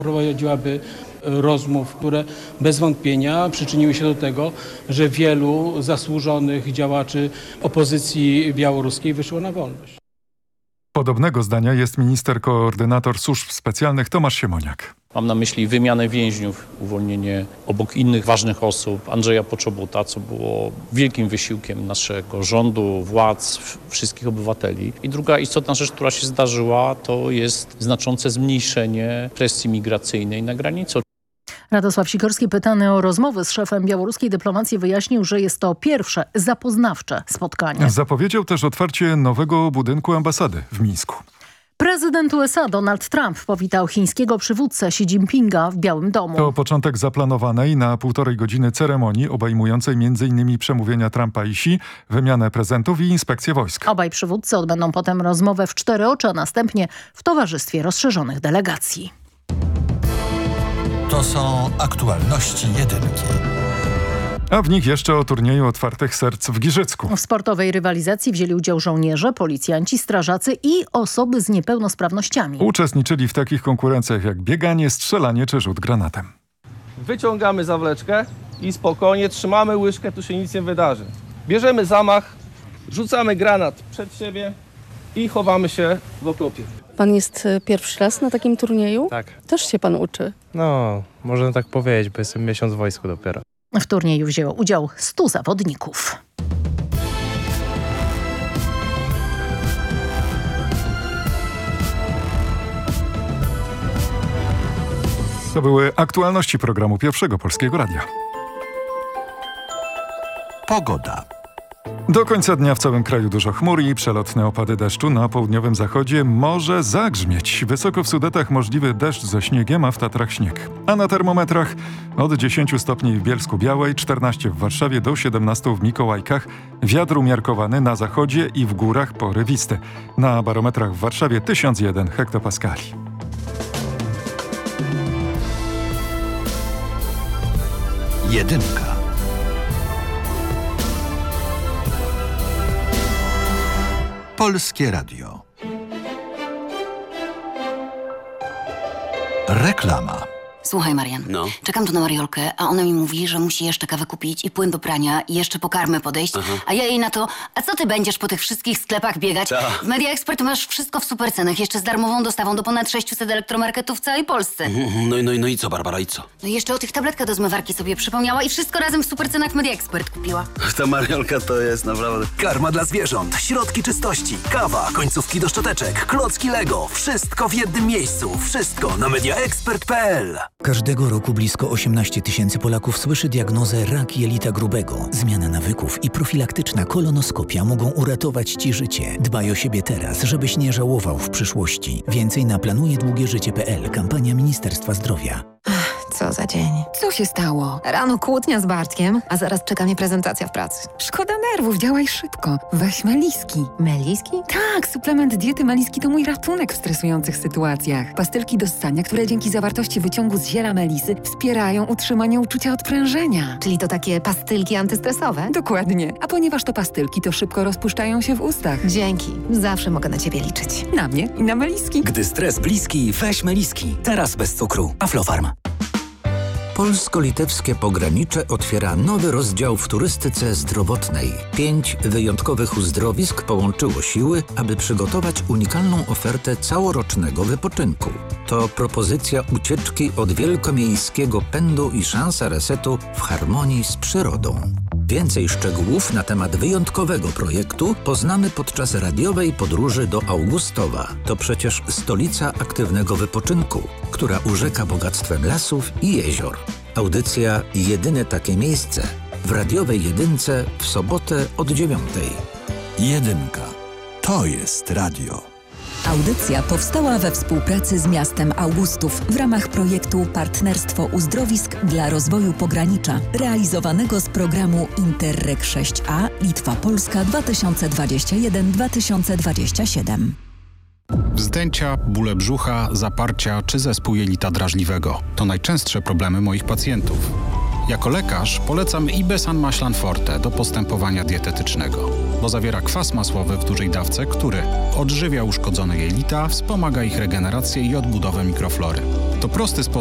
Prowadziłaby rozmów, które bez wątpienia przyczyniły się do tego, że wielu zasłużonych działaczy opozycji białoruskiej wyszło na wolność. Podobnego zdania jest minister koordynator służb specjalnych Tomasz Siemoniak. Mam na myśli wymianę więźniów, uwolnienie obok innych ważnych osób Andrzeja Poczobuta, co było wielkim wysiłkiem naszego rządu, władz, wszystkich obywateli. I druga istotna rzecz, która się zdarzyła, to jest znaczące zmniejszenie presji migracyjnej na granicy. Radosław Sikorski, pytany o rozmowy z szefem białoruskiej dyplomacji, wyjaśnił, że jest to pierwsze zapoznawcze spotkanie. Zapowiedział też otwarcie nowego budynku ambasady w Mińsku. Prezydent USA Donald Trump powitał chińskiego przywódcę Xi Jinpinga w Białym Domu. To początek zaplanowanej na 1,5 godziny ceremonii obejmującej m.in. przemówienia Trumpa i Xi, wymianę prezentów i inspekcję wojsk. Obaj przywódcy odbędą potem rozmowę w 4 oczy, a następnie w towarzystwie rozszerzonych delegacji. To są aktualności jedynki. A w nich jeszcze o turnieju otwartych serc w Giżycku. W sportowej rywalizacji wzięli udział żołnierze, policjanci, strażacy i osoby z niepełnosprawnościami. Uczestniczyli w takich konkurencjach jak bieganie, strzelanie czy rzut granatem. Wyciągamy zawleczkę i spokojnie trzymamy łyżkę, tu się nic nie wydarzy. Bierzemy zamach, rzucamy granat przed siebie i chowamy się w okopie. Pan jest pierwszy raz na takim turnieju? Tak. Też się pan uczy? No, można tak powiedzieć, bo jestem miesiąc w wojsku dopiero. W turnieju wzięło udział 100 zawodników. To były aktualności programu Pierwszego Polskiego Radia. Pogoda. Do końca dnia w całym kraju dużo chmur i przelotne opady deszczu. Na południowym zachodzie może zagrzmieć. Wysoko w Sudetach możliwy deszcz ze śniegiem, a w Tatrach śnieg. A na termometrach od 10 stopni w Bielsku-Białej, 14 w Warszawie do 17 w Mikołajkach. Wiatr umiarkowany na zachodzie i w górach porywisty. Na barometrach w Warszawie 1001 hektopaskali. Jedynka. Polskie Radio. Reklama. Słuchaj, Marian, czekam tu na Mariolkę, a ona mi mówi, że musi jeszcze kawę kupić i płyn do prania i jeszcze po karmę podejść, a ja jej na to, a co ty będziesz po tych wszystkich sklepach biegać? W Media Expert masz wszystko w supercenach, jeszcze z darmową dostawą do ponad 600 elektromarketów w całej Polsce. No i co, Barbara, i co? No i jeszcze o tych tabletkach do zmywarki sobie przypomniała i wszystko razem w supercenach w Media Expert kupiła. Ta Mariolka to jest naprawdę... Karma dla zwierząt, środki czystości, kawa, końcówki do szczoteczek, klocki Lego. Wszystko w jednym miejscu. Wszystko na mediaexpert.pl. Każdego roku blisko 18 000 Polaków słyszy diagnozę rak jelita grubego. Zmiana nawyków i profilaktyczna kolonoskopia mogą uratować Ci życie. Dbaj o siebie teraz, żebyś nie żałował w przyszłości. Więcej na planujedługieżycie.pl. Kampania Ministerstwa Zdrowia. Co za dzień. Co się stało? Rano kłótnia z Bartkiem, a zaraz czeka mnie prezentacja w pracy. Szkoda nerwów, działaj szybko. Weź Meliski. Meliski? Tak, suplement diety Meliski to mój ratunek w stresujących sytuacjach. Pastylki do ssania, które dzięki zawartości wyciągu z ziela melisy wspierają utrzymanie uczucia odprężenia. Czyli to takie pastylki antystresowe? Dokładnie. A ponieważ to pastylki, to szybko rozpuszczają się w ustach. Dzięki. Zawsze mogę na Ciebie liczyć. Na mnie i na Meliski. Gdy stres bliski, weź Meliski. Teraz bez cukru. Aflofarm. Polsko-litewskie pogranicze otwiera nowy rozdział w turystyce zdrowotnej. 5 wyjątkowych uzdrowisk połączyło siły, aby przygotować unikalną ofertę całorocznego wypoczynku. To propozycja ucieczki od wielkomiejskiego pędu i szansa resetu w harmonii z przyrodą. Więcej szczegółów na temat wyjątkowego projektu poznamy podczas radiowej podróży do Augustowa. To przecież stolica aktywnego wypoczynku, która urzeka bogactwem lasów i jezior. Audycja Jedyne takie miejsce w radiowej jedynce w sobotę od 9:00. Jedynka. To jest radio. Audycja powstała we współpracy z miastem Augustów w ramach projektu Partnerstwo Uzdrowisk dla rozwoju pogranicza, realizowanego z programu Interreg 6A Litwa-Polska 2021-2027. Wzdęcia, bóle brzucha, zaparcia czy zespół jelita drażliwego to najczęstsze problemy moich pacjentów. Jako lekarz polecam Ibesan Maślan Forte do postępowania dietetycznego, bo zawiera kwas masłowy w dużej dawce, który odżywia uszkodzone jelita, wspomaga ich regenerację i odbudowę mikroflory. To prosty sposób